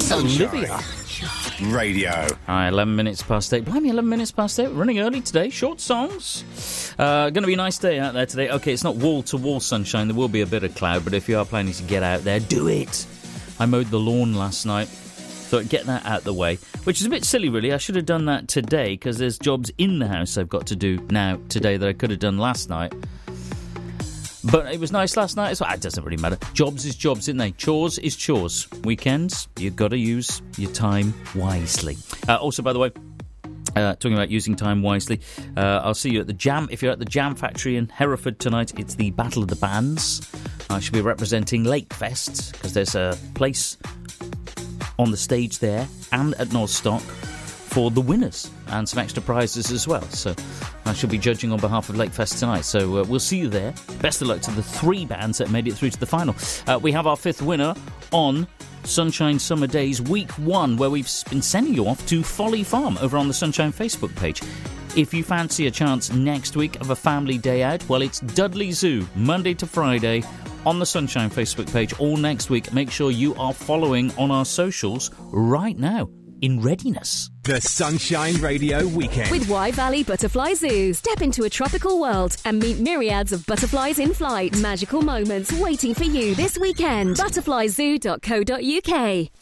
Olivia. Radio. Hi, 11 minutes past 8. Blimey, 11 minutes past 8. We're running early today. Short songs. Going to be a nice day out there today. Okay, it's not wall-to-wall sunshine. There will be a bit of cloud, but if you are planning to get out there, do it. I mowed the lawn last night. Thought get that out the way, which is a bit silly, really. I should have done that today because there's jobs in the house I've got to do now today that I could have done last night. But it was nice last night as well. It doesn't really matter. Jobs is jobs, isn't they? Chores is chores. Weekends, you've got to use your time wisely. Also, by the way, talking about using time wisely, I'll see you at the Jam. If you're at the Jam Factory in Hereford tonight, it's the Battle of the Bands. I should be representing Lakefest because there's a place on the stage there and at Northstock for the winners and some extra prizes as well. So I shall be judging on behalf of Lakefest tonight. So we'll see you there. Best of luck to the 3 bands that made it through to the final. We have our 5th winner on Sunshine Summer Days Week 1, where we've been sending you off to Folly Farm over on the Sunshine Facebook page. If you fancy a chance next week of a family day out, well, it's Dudley Zoo, Monday to Friday, on the Sunshine Facebook page all next week. Make sure you are following on our socials right now, in readiness. The Sunshine Radio Weekend. With Wye Valley Butterfly Zoo. Step into a tropical world and meet myriads of butterflies in flight. Magical moments waiting for you this weekend. Butterflyzoo.co.uk.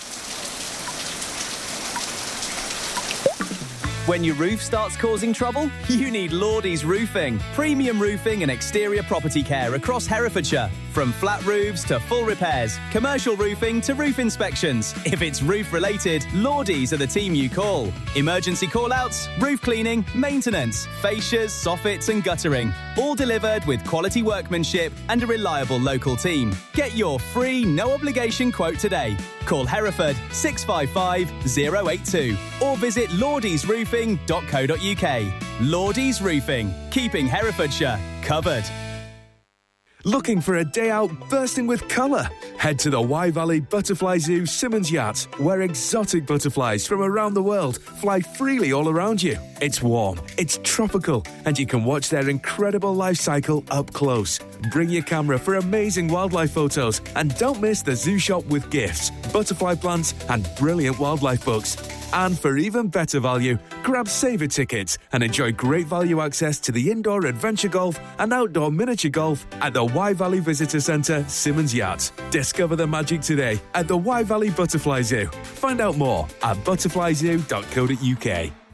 When your roof starts causing trouble, you need Lordy's Roofing. Premium roofing and exterior property care across Herefordshire. From flat roofs to full repairs, commercial roofing to roof inspections. If it's roof-related, Lordy's are the team you call. Emergency call-outs, roof cleaning, maintenance, fascias, soffits and guttering. All delivered with quality workmanship and a reliable local team. Get your free, no-obligation quote today. Call Hereford 655 082 or visit lordysroofing.co.uk. Lordy's Roofing, keeping Herefordshire covered. Looking for a day out bursting with colour? Head to the Wye Valley Butterfly Zoo Simmons Yacht, where exotic butterflies from around the world fly freely all around you. It's warm, it's tropical, and you can watch their incredible life cycle up close. Bring your camera for amazing wildlife photos, and don't miss the zoo shop with gifts, butterfly plants, and brilliant wildlife books. And for even better value, grab saver tickets and enjoy great value access to the indoor adventure golf and outdoor miniature golf at the Wye Valley Visitor Centre, Simmons Yacht. Discover the magic today at the Wye Valley Butterfly Zoo. Find out more at butterflyzoo.co.uk.